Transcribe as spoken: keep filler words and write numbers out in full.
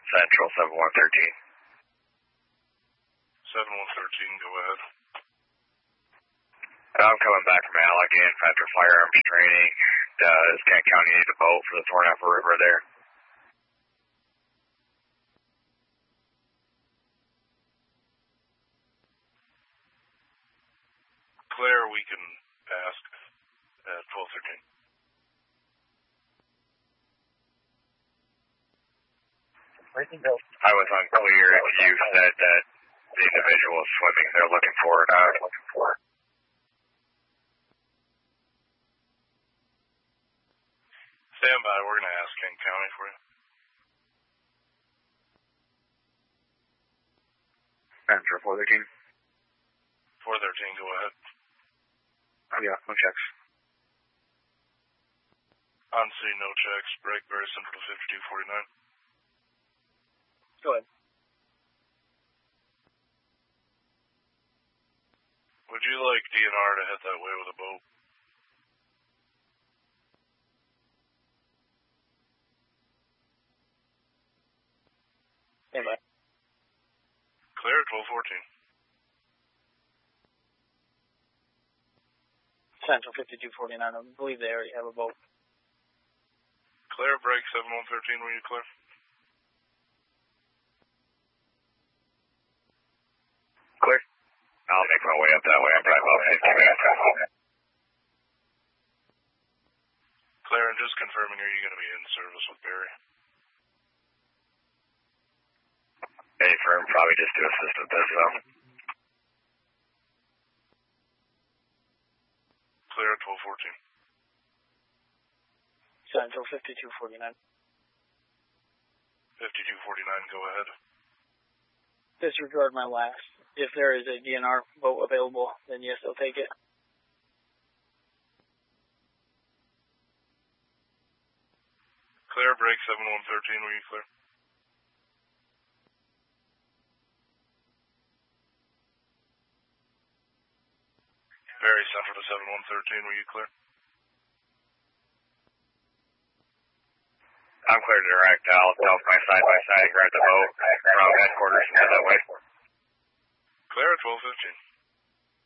Central seven one thirteen. seven one thirteen, go ahead. I'm coming back from Allegan after firearms training. Does Kent County need a boat for the Tornapple River there? Claire, we can ask at twelve thirteen. I was unclear if you said that the individual was swimming. They're looking for it. Uh, looking for it. Stand by. We're going to ask Kent County for you. Central four thirteen. four thirteen, go ahead. Oh, yeah, no checks. On scene, no checks. Break Berry Central to fifty-two forty-nine. Go ahead. Would you like D N R to head that way with a boat? Stand by. Clear, twelve fourteen. Central fifty-two forty-nine. I believe they already have a boat. Clear, break seven one thirteen. Were you clear? Clear. I'll make my way up that way. I'm probably about fifty minutes out. Clear, and just confirming, are you going to be in service with Barry? Any firm probably just to assist with this, though. Clear, twelve fourteen. Central fifty-two forty-nine. fifty-two forty-nine, go ahead. Disregard my last. If there is a D N R boat available, then yes, I'll take it. Clear, break seven one thirteen, were you clear? Barry Central to seven one thirteen, were you clear? I'm clear to direct. I'll tell my side-by-side and grab the boat from headquarters and head that way. Clear at twelve fifteen.